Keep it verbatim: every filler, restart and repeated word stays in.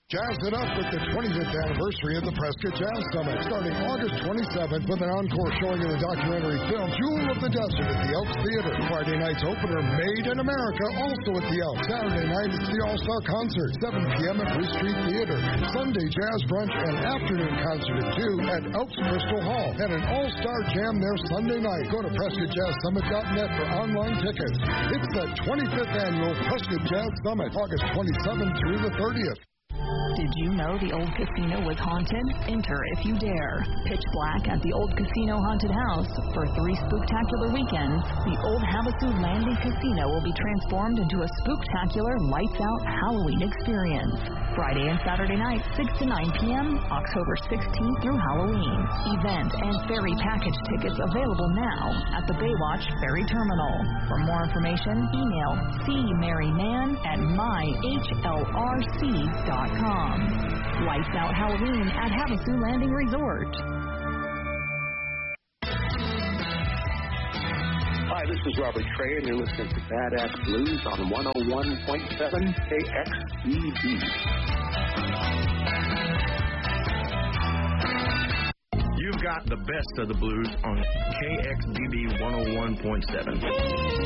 Jazz it up with the twenty-fifth anniversary of the Prescott Jazz Summit, starting August twenty-seventh with an encore showing of the documentary film Jewel of the Desert at the Elks Theater. Friday night's opener, Made in America, also at the Elks. Saturday night, it's the All-Star Concert, seven p.m. at Bruce Street Theater. Sunday, jazz brunch and afternoon concert at two at Elks Crystal Hall. And an all-star jam there Sunday night. Go to Prescott Jazz Summit dot net for online tickets. It's the twenty-fifth annual Prescott Jazz Summit, August twenty-seventh through the thirtieth. Did you know the old casino was haunted? Enter if you dare. Pitch black at the old casino haunted house. For three spooktacular weekends, the old Havasu Landing Casino will be transformed into a spooktacular lights-out Halloween experience. Friday and Saturday night, six to nine p.m., October sixteenth through Halloween. Event and ferry package tickets available now at the Baywatch Ferry Terminal. For more information, email cmaryman at my h l r c dot com. Lights Out Halloween at Havasu Landing Resort. Hi, this is Robert Trey, and you're listening to Badass Blues on one oh one point seven K X E D. You've got the best of the blues on K X D B one oh one point seven.